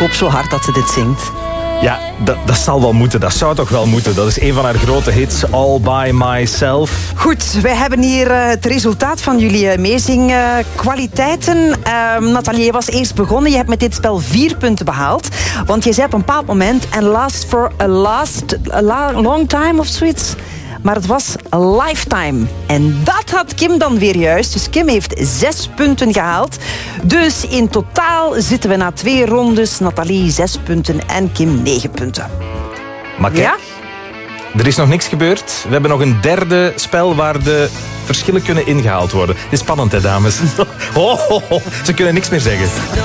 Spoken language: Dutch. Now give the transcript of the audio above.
hoop zo hard dat ze dit zingt. Ja, dat zal wel moeten. Dat zou toch wel moeten. Dat is een van haar grote hits, All By Myself. Goed, wij hebben hier het resultaat van jullie meezingkwaliteiten. Nathalie, je was eerst begonnen. Je hebt met dit spel 4 punten behaald. Want je zei op een bepaald moment... And last for a long time of zoiets... Maar het was a lifetime. En dat had Kim dan weer juist. Dus Kim heeft 6 punten gehaald. Dus in totaal zitten we na 2 rondes. Nathalie 6 punten en Kim 9 punten. Maar kijk, ja? Er is nog niks gebeurd. We hebben nog een derde spel waar de verschillen kunnen ingehaald worden. Het is spannend, hè, dames. Ze kunnen niks meer zeggen.